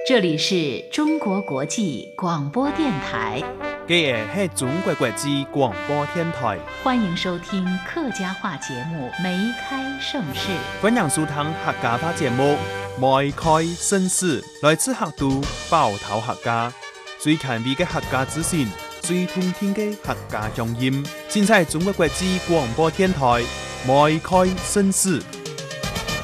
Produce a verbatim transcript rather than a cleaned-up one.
这里是中国国际广播电台。 这个是中国国际广播电台， 欢迎收听客家话节目《梅开盛世》。 欢迎收听客家话节目《梅开盛世》，来自客都包头客家，最权威的客家资讯，最通听的客家乡音，尽在中国国际广播电台《梅开盛世》。